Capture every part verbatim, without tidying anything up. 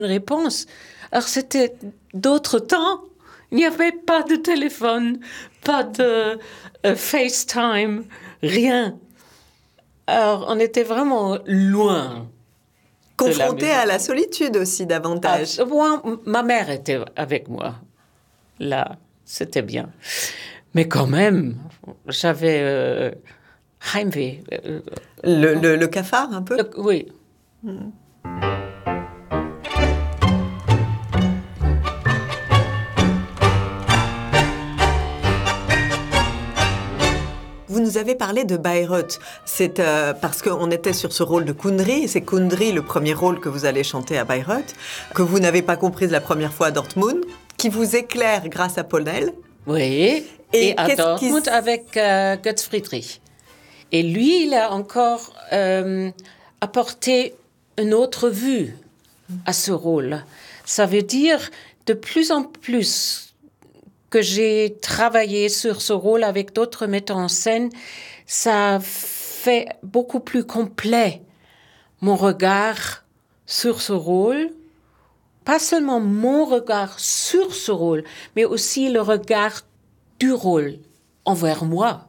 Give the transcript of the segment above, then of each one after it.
réponse. Alors c'était d'autres temps. Il n'y avait pas de téléphone, pas de euh, FaceTime, rien. Alors on était vraiment loin. Confronté à la solitude aussi davantage. Ah, moi, ma mère était avec moi. Là, c'était bien. Mais quand même, j'avais euh, Heimweh. Euh, le, le, le cafard, un peu le, Oui. Mmh. Vous nous avez parlé de Bayreuth. C'est euh, parce qu'on était sur ce rôle de Kundry. C'est Kundry, le premier rôle que vous allez chanter à Bayreuth, que vous n'avez pas comprise la première fois à Dortmund, qui vous éclaire grâce à Ponnel. Oui, et, et à Dortmund qui... avec euh, Götz Friedrich. Et lui, il a encore euh, apporté une autre vue à ce rôle. Ça veut dire, de plus en plus que j'ai travaillé sur ce rôle avec d'autres metteurs en scène, ça fait beaucoup plus complet mon regard sur ce rôle. Pas seulement mon regard sur ce rôle, mais aussi le regard du rôle envers moi.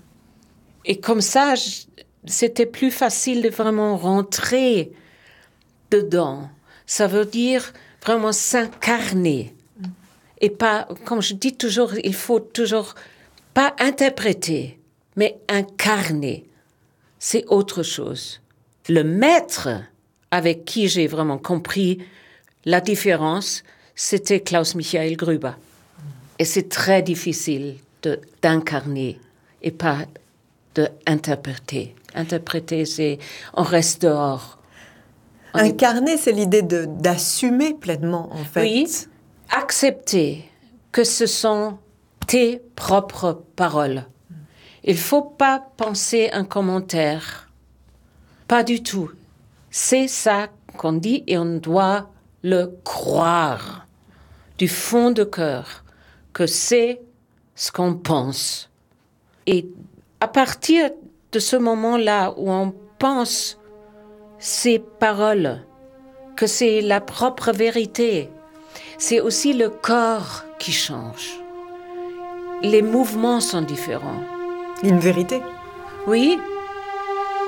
Et comme ça, c'était plus facile de vraiment rentrer dedans. Ça veut dire vraiment s'incarner. Et pas, comme je dis toujours, il faut toujours pas interpréter, mais incarner. C'est autre chose. Le maître avec qui j'ai vraiment compris la différence, c'était Klaus-Michael Gruber. Et c'est très difficile de, d'incarner et pas d'interpréter. Interpréter, c'est on reste dehors. On Incarner, est... c'est l'idée de, d'assumer pleinement, en fait. Oui, accepter que ce sont tes propres paroles. Il ne faut pas penser un commentaire. Pas du tout. C'est ça qu'on dit et on doit le croire du fond de cœur que c'est ce qu'on pense. Et à partir de ce moment-là où on pense ces paroles, que c'est la propre vérité, c'est aussi le corps qui change. Les mouvements sont différents. Une vérité. Oui,